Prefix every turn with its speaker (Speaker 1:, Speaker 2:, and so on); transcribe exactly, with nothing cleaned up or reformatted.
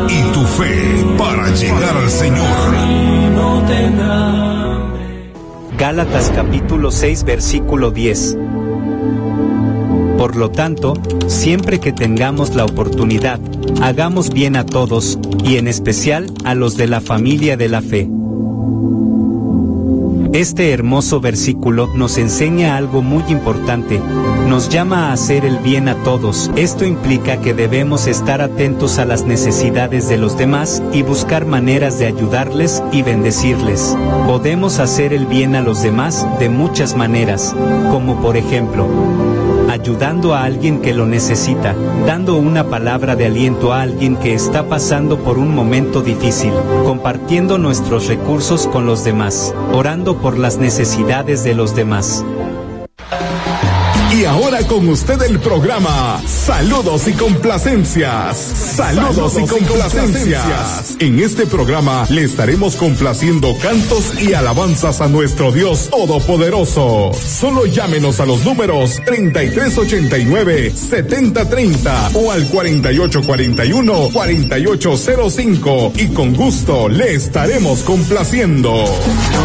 Speaker 1: y tu fe para llegar al Señor.
Speaker 2: Gálatas capítulo seis versículo diez. Por lo tanto, siempre que tengamos la oportunidad, hagamos bien a todos, y en especial a los de la familia de la fe. Este hermoso versículo nos enseña algo muy importante, nos llama a hacer el bien a todos. Esto implica que debemos estar atentos a las necesidades de los demás y buscar maneras de ayudarles y bendecirles. Podemos hacer el bien a los demás de muchas maneras, como por ejemplo, ayudando a alguien que lo necesita, dando una palabra de aliento a alguien que está pasando por un momento difícil, compartiendo nuestros recursos con los demás, orando por las necesidades de los demás.
Speaker 1: Y ahora con usted el programa Saludos y Complacencias. Saludos, Saludos y, complacencias. y complacencias. En este programa le estaremos complaciendo cantos y alabanzas a nuestro Dios Todopoderoso. Solo llámenos a los números treinta y tres ochenta y nueve, setenta treinta o al cuarenta y ocho cuarenta y uno, cuarenta y ocho cero cinco y con gusto le estaremos complaciendo.